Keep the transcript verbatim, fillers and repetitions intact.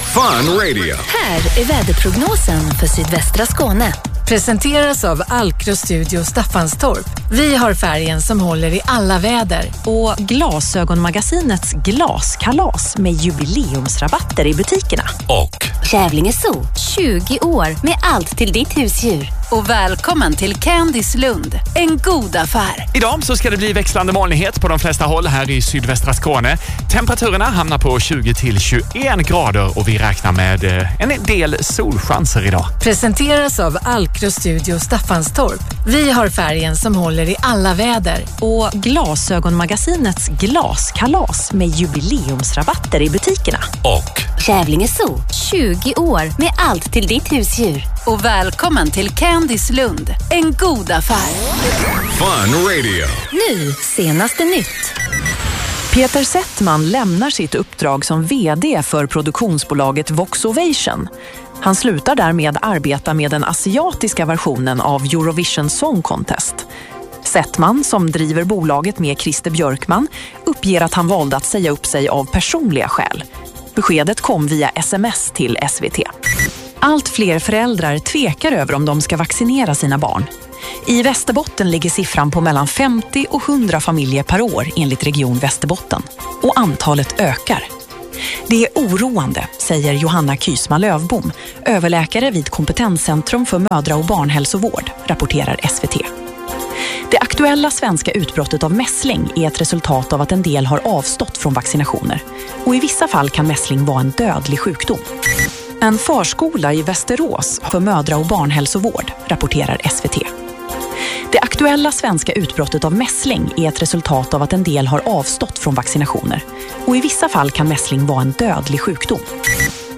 Fun Radio. Här är väderprognosen för sydvästra Skåne. Presenteras av Alkro Studio Staffanstorp. Vi har färgen som håller i alla väder. Och Glasögonmagasinets glaskalas med jubileumsrabatter i butikerna. Och Kävlinge Zoo, tjugo år med allt till ditt husdjur. Och välkommen till Candice Lund, en god affär. Idag så ska det bli växlande molnighet på de flesta håll här i sydvästra Skåne. Temperaturerna hamnar på tjugo till tjugoen grader och vi räknar med en del solchanser idag. Presenteras av Alkro Studio Staffanstorp. Vi har färgen som håller i alla väder. Och Glasögonmagasinets glaskalas med jubileumsrabatter i butikerna. Och Kävlinge Zoo, tjugo år med allt till ditt husdjur. Och välkommen till Candice Lund, en god affär. Fun Radio. Nu, senaste nytt. Peter Settman lämnar sitt uppdrag som vd för produktionsbolaget Voxovation. Han slutar därmed arbeta med den asiatiska versionen av Eurovision Song Contest. Settman, som driver bolaget med Christer Björkman, uppger att han valde att säga upp sig av personliga skäl. Beskedet kom via sms till S V T. Allt fler föräldrar tvekar över om de ska vaccinera sina barn. I Västerbotten ligger siffran på mellan femtio och hundra familjer per år enligt Region Västerbotten. Och antalet ökar. Det är oroande, säger Johanna Kysma Lövbom, överläkare vid Kompetenscentrum för mödra- och barnhälsovård, rapporterar S V T. Det aktuella svenska utbrottet av mässling är ett resultat av att en del har avstått från vaccinationer. Och i vissa fall kan mässling vara en dödlig sjukdom. En förskola i Västerås för mödra- och barnhälsovård, rapporterar S V T. Det aktuella svenska utbrottet av mässling är ett resultat av att en del har avstått från vaccinationer. Och i vissa fall kan mässling vara en dödlig sjukdom.